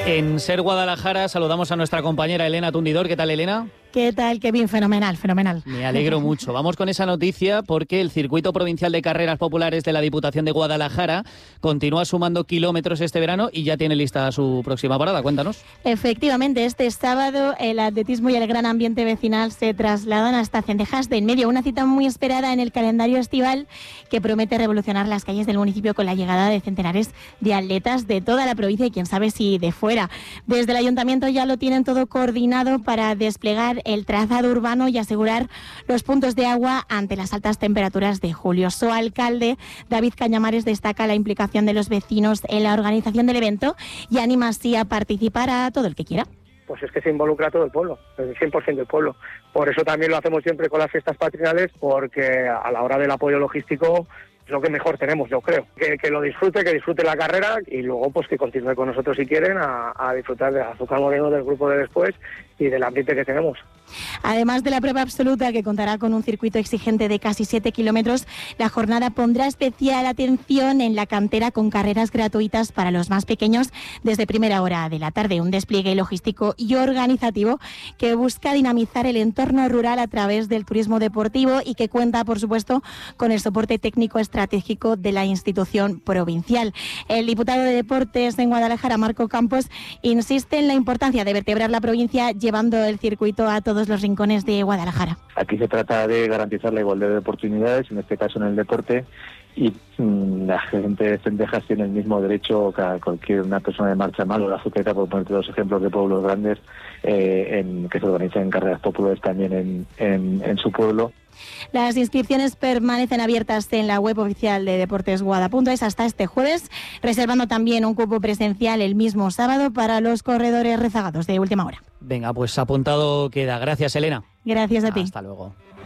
En Ser Guadalajara saludamos a nuestra compañera Elena Tundidor. ¿Qué tal, Elena? ¿Qué tal, Kevin? Fenomenal, fenomenal. Me alegro mucho. Vamos con esa noticia porque el Circuito Provincial de Carreras Populares de la Diputación de Guadalajara continúa sumando kilómetros este verano y ya tiene lista su próxima parada. Cuéntanos. Efectivamente, este sábado el atletismo y el gran ambiente vecinal se trasladan hasta Cendejas de Enmedio, una cita muy esperada en el calendario estival que promete revolucionar las calles del municipio con la llegada de centenares de atletas de toda la provincia y quién sabe si de fuera. Desde el ayuntamiento ya lo tienen todo coordinado para desplegar el trazado urbano y asegurar los puntos de agua ante las altas temperaturas de julio. Su alcalde, David Cañamares, destaca la implicación de los vecinos en la organización del evento y anima así a participar a todo el que quiera. Pues es que se involucra todo el pueblo, el 100% del pueblo. Por eso también lo hacemos siempre con las fiestas patronales, porque a la hora del apoyo logístico es lo que mejor tenemos, yo creo. Que lo disfrute, que disfrute la carrera y luego pues que continúe con nosotros si quieren a disfrutar del azúcar moreno del grupo de después y del ambiente que tenemos. Además de la prueba absoluta, que contará con un circuito exigente de casi 7 kilómetros, la jornada pondrá especial atención en la cantera con carreras gratuitas para los más pequeños desde primera hora de la tarde. Un despliegue logístico y organizativo que busca dinamizar el entorno rural a través del turismo deportivo y que cuenta, por supuesto, con el soporte técnico estratégico de la institución provincial. El diputado de Deportes en Guadalajara, Marco Campos, insiste en la importancia de vertebrar la provincia llevando el circuito a todos los rincones de Guadalajara. Aquí se trata de garantizar la igualdad de oportunidades, en este caso en el deporte, y la gente de Cendejas tiene el mismo derecho que cualquier una persona de Marcha o la Azuqueta, por ponerte dos ejemplos de pueblos grandes, que se organizan carreras populares también en su pueblo. Las inscripciones permanecen abiertas en la web oficial de deportesguada.es hasta este jueves, reservando también un cupo presencial el mismo sábado para los corredores rezagados de última hora. Venga, pues apuntado queda. Gracias, Elena. Gracias a ti. Hasta luego.